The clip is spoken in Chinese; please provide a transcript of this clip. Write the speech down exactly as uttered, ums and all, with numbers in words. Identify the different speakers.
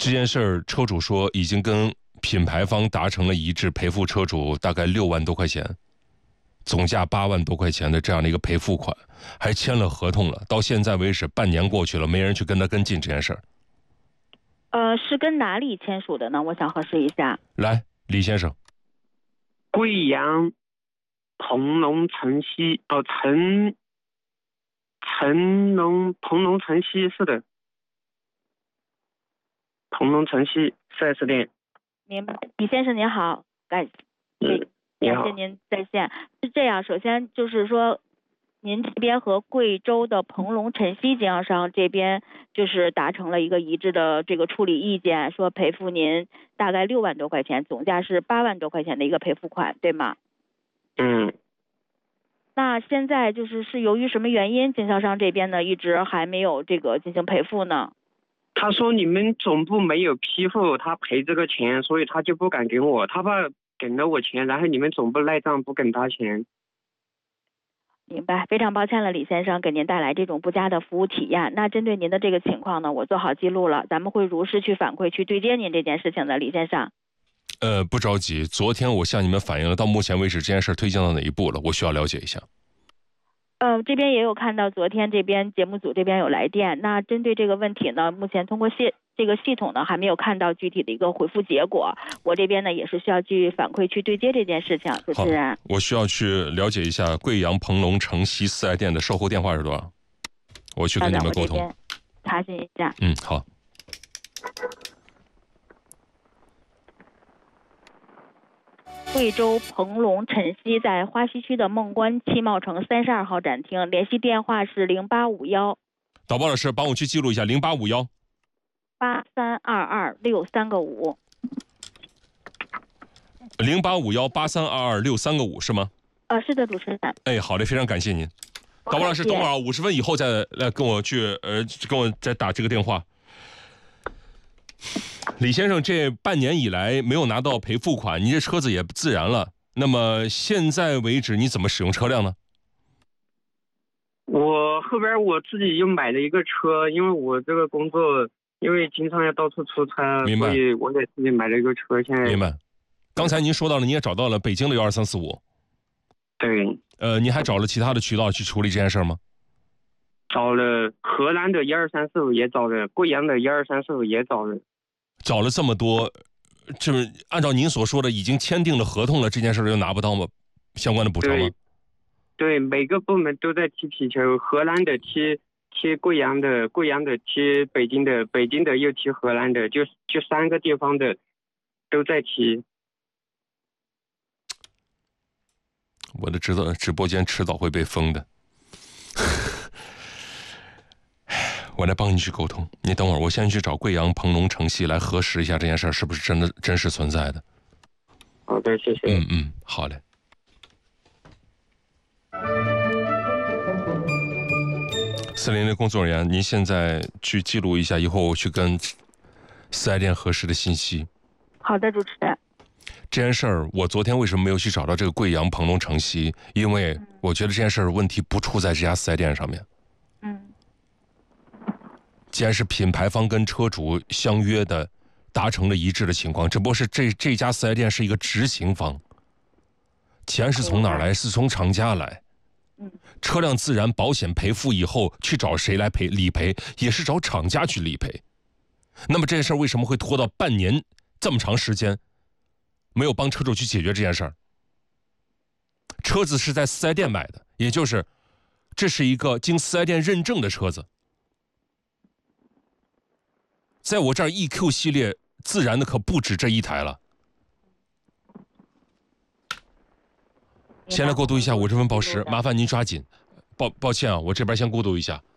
Speaker 1: 这件事儿，车主说已经跟品牌方达成了一致，赔付车主大概六万多块钱，总价八万多块钱的这样的一个赔付款，还签了合同了。到现在为止，半年过去了，没人去跟他跟进这件事儿。
Speaker 2: 呃，是跟哪里签署的呢？我想核实一下。
Speaker 1: 来，李先生，
Speaker 3: 贵阳鹏龙城西，哦，城城龙鹏龙城西，是的，鹏龙城西 四 S 店。
Speaker 2: 明白，李先生您好，感
Speaker 3: 嗯，
Speaker 2: 感谢您在线。是这样，首先就是说，您这边和贵州的鹏龙晨曦经销商这边就是达成了一个一致的这个处理意见，说赔付您大概六万多块钱，总价是八万多块钱的一个赔付款，对吗？
Speaker 3: 嗯。
Speaker 2: 那现在就是是由于什么原因，经销商这边呢一直还没有这个进行赔付呢？
Speaker 3: 他说你们总部没有批复他赔这个钱，所以他就不敢给我，他怕给了我钱，然后你们总部赖账不给他钱。
Speaker 2: 明白，非常抱歉了，李先生，给您带来这种不佳的服务体验。那针对您的这个情况呢，我做好记录了，咱们会如实去反馈、去对接您这件事情的，李先生。
Speaker 1: 呃，不着急，昨天我向你们反映了，到目前为止这件事推进到哪一步了？我需要了解一下。
Speaker 2: 呃，这边也有看到，昨天这边节目组这边有来电。那针对这个问题呢，目前通过系这个系统呢，还没有看到具体的一个回复结果。我这边呢，也是需要去反馈、去对接这件事情。主持人，
Speaker 1: 我需要去了解一下贵阳鹏龙城西四 S 店的售后电话是多少？我去跟你们沟通。
Speaker 2: 查询一下。
Speaker 1: 嗯，好。
Speaker 2: 贵州鹏龙晨曦在花溪区的梦关汽贸城三十二号展厅，联系电话是零八五幺。
Speaker 1: 导播老师，帮我去记录一下零八五幺
Speaker 2: 八三二二六三个五。
Speaker 1: 零八五幺八三二二六三个五是吗？
Speaker 2: 呃，是的，主持人。
Speaker 1: 哎，好嘞，非常感谢您。导播老师，等会儿啊，五十分以后再来跟我去，呃，跟我再打这个电话。李先生，这半年以来没有拿到赔付款，你这车子也自燃了。那么现在为止，你怎么使用车辆呢？
Speaker 3: 我后边我自己又买了一个车，因为我这个工作，因为经常要到处出差，
Speaker 1: 明白，
Speaker 3: 所以我也自己买了一个车。现在
Speaker 1: 明白。刚才您说到了，你也找到了北京的幺二三四五。
Speaker 3: 对。
Speaker 1: 呃，你还找了其他的渠道去处理这件事吗？
Speaker 3: 找了河南的幺二三四五也找了，贵阳的幺二三四五也找了。
Speaker 1: 找了这么多，就是按照您所说的，已经签订了合同了，这件事就拿不到吗？相关的补偿吗？
Speaker 3: 对，对，每个部门都在踢皮球，河南的踢踢贵阳的，贵阳的踢北京的，北京的又踢河南的，就就三个地方的都在踢。
Speaker 1: 我的直播直播间迟早会被封的。我来帮你去沟通，你等会儿，我先去找贵阳鹏龙城西来核实一下这件事是不是真的真实存在的。
Speaker 3: 好的，谢谢。
Speaker 1: 嗯嗯，好嘞。四零零工作人员，您现在去记录一下，以后我去跟四 S 店核实的信息。
Speaker 2: 好的，主持人。
Speaker 1: 这件事儿，我昨天为什么没有去找到这个贵阳鹏龙城西？因为我觉得这件事儿问题不出在这家四 S 店上面。
Speaker 2: 嗯。
Speaker 1: 既然是品牌方跟车主相约的，达成了一致的情况，只不过是这这家四 S 店是一个执行方，钱是从哪儿来？是从厂家来。车辆自燃保险赔付以后，去找谁来赔理赔？也是找厂家去理赔。那么这件事为什么会拖到半年这么长时间，没有帮车主去解决这件事儿？车子是在四 S 店买的，也就是这是一个经四 S 店认证的车子。在我这儿 E Q 系列自燃的可不止这一台了。先来过渡一下我这份报时，麻烦您抓紧。抱抱歉啊，我这边先过渡一下。